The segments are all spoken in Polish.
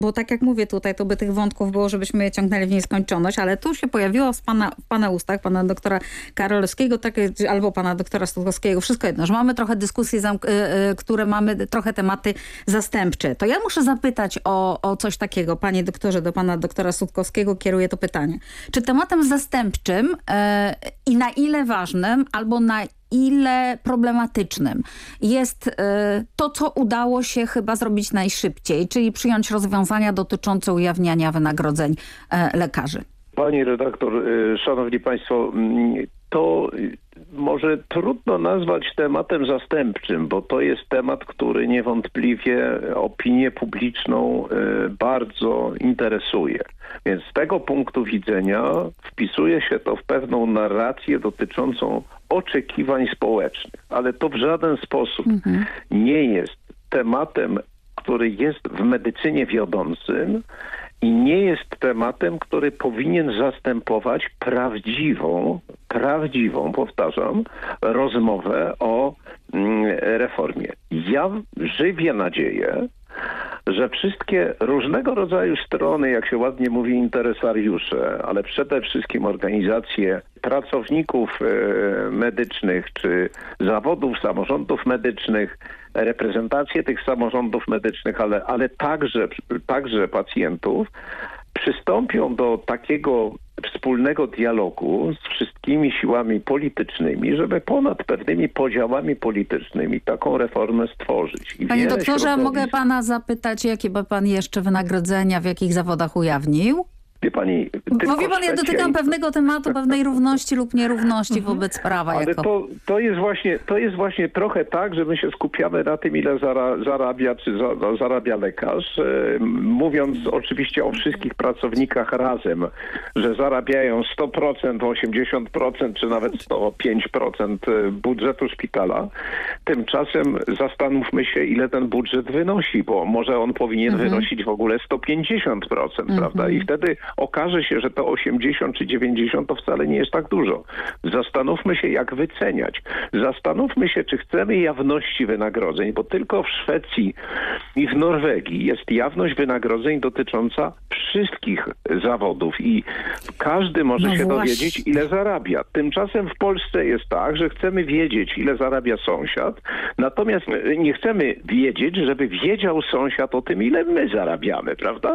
bo tak jak mówię tutaj, to by tych wątków było, żebyśmy je ciągnęli w nieskończoność, ale tu się pojawiło w pana ustach, pana doktora Karolewskiego, albo pana doktora Sutkowskiego, wszystko jedno, że mamy trochę dyskusji, które mamy trochę tematy zastępcze. To ja muszę zapytać o coś takiego, panie doktorze, do pana doktora Sutkowskiego kieruję to pytanie. Czy tematem zastępczym i na ile ważnym, albo na ile problematycznym jest to, co udało się chyba zrobić najszybciej, czyli przyjąć rozwiązania dotyczące ujawniania wynagrodzeń lekarzy? Pani redaktor, szanowni państwo, to może trudno nazwać tematem zastępczym, bo to jest temat, który niewątpliwie opinię publiczną bardzo interesuje. Więc z tego punktu widzenia wpisuje się to w pewną narrację dotyczącą oczekiwań społecznych. Ale to w żaden sposób nie jest tematem, który jest w medycynie wiodącym i nie jest tematem, który powinien zastępować prawdziwą, powtarzam, rozmowę o reformie. Ja żywię nadzieję, że wszystkie różnego rodzaju strony, jak się ładnie mówi, interesariusze, ale przede wszystkim organizacje pracowników medycznych czy zawodów, samorządów medycznych, reprezentacje tych samorządów medycznych, ale także pacjentów, przystąpią do takiego wspólnego dialogu z wszystkimi siłami politycznymi, żeby ponad pewnymi podziałami politycznymi taką reformę stworzyć. Panie doktorze, mogę pana zapytać, jakie by pan jeszcze wynagrodzenia w jakich zawodach ujawnił? Wie pani, bo wie pan, ja dotykam pewnego tematu, pewnej równości lub nierówności wobec prawa. Ale to jest właśnie trochę tak, że my się skupiamy na tym, ile zarabia, czy zarabia lekarz, mówiąc oczywiście o wszystkich pracownikach razem, że zarabiają 100%, 80%, czy nawet 105% budżetu szpitala. Tymczasem zastanówmy się, ile ten budżet wynosi, bo może on powinien wynosić w ogóle 150%, prawda? I wtedy okaże się, że to 80 czy 90 to wcale nie jest tak dużo. Zastanówmy się, jak wyceniać. Zastanówmy się, czy chcemy jawności wynagrodzeń, bo tylko w Szwecji i w Norwegii jest jawność wynagrodzeń dotycząca wszystkich zawodów i każdy może się dowiedzieć, ile zarabia. Tymczasem w Polsce jest tak, że chcemy wiedzieć, ile zarabia sąsiad, natomiast nie chcemy wiedzieć, żeby wiedział sąsiad o tym, ile my zarabiamy, prawda?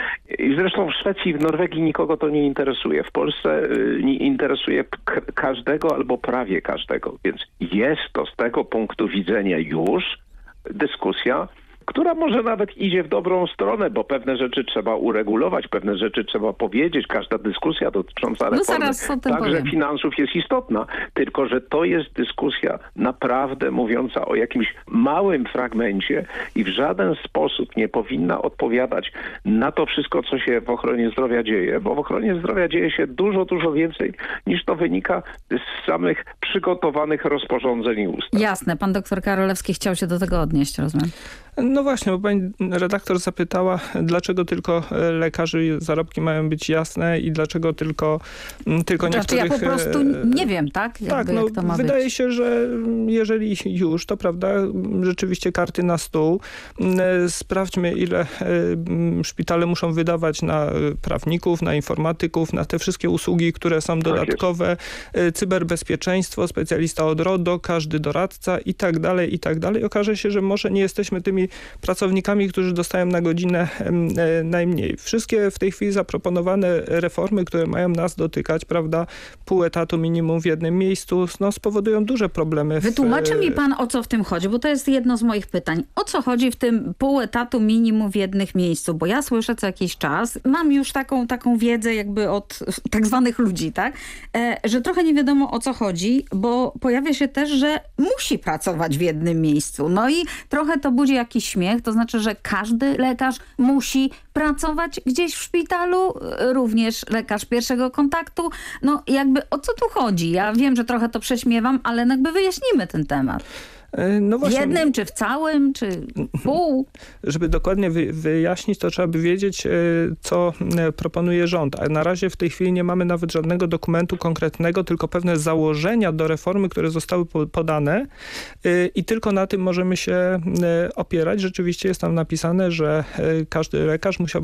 I zresztą w Szwecji i w Norwegii nikogo to nie interesuje. W Polsce interesuje każdego albo prawie każdego. Więc jest to z tego punktu widzenia już dyskusja, która może nawet idzie w dobrą stronę, bo pewne rzeczy trzeba uregulować, pewne rzeczy trzeba powiedzieć. Każda dyskusja dotycząca reformy, także finansów jest istotna. Tylko że to jest dyskusja naprawdę mówiąca o jakimś małym fragmencie i w żaden sposób nie powinna odpowiadać na to wszystko, co się w ochronie zdrowia dzieje, bo w ochronie zdrowia dzieje się dużo więcej niż to wynika z samych przygotowanych rozporządzeń i ustaw. Jasne. Pan doktor Karolewski chciał się do tego odnieść, rozumiem. No właśnie, bo pani redaktor zapytała, dlaczego tylko lekarzy zarobki mają być jasne i dlaczego tylko niektórych... ja po prostu nie wiem, tak? Tak, no jak to ma wydaje być. się, że jeżeli już, to prawda, rzeczywiście karty na stół. Sprawdźmy, ile szpitale muszą wydawać na prawników, na informatyków, na te wszystkie usługi, które są dodatkowe, cyberbezpieczeństwo, specjalista od RODO, każdy doradca i tak dalej, i tak dalej. Okaże się, że może nie jesteśmy tymi pracownikami, którzy dostają na godzinę najmniej. Wszystkie w tej chwili zaproponowane reformy, które mają nas dotykać, prawda, pół etatu minimum w jednym miejscu, no, spowodują duże problemy. Wytłumaczy mi pan, o co w tym chodzi, bo to jest jedno z moich pytań. O co chodzi w tym pół etatu minimum w jednym miejscu? Bo ja słyszę co jakiś czas, mam już taką wiedzę jakby od tak zwanych ludzi, tak? Że trochę nie wiadomo, o co chodzi, bo pojawia się też, że musi pracować w jednym miejscu. No i trochę to budzi jakiś śmiech, to znaczy, że każdy lekarz musi pracować gdzieś w szpitalu, również lekarz pierwszego kontaktu. No jakby o co tu chodzi? Ja wiem, że trochę to prześmiewam, ale jakby wyjaśnimy ten temat. No właśnie, w jednym, czy w całym, czy w pół? Żeby dokładnie wyjaśnić, to trzeba by wiedzieć, co proponuje rząd. A na razie w tej chwili nie mamy nawet żadnego dokumentu konkretnego, tylko pewne założenia do reformy, które zostały podane i tylko na tym możemy się opierać. Rzeczywiście jest tam napisane, że każdy lekarz musiałby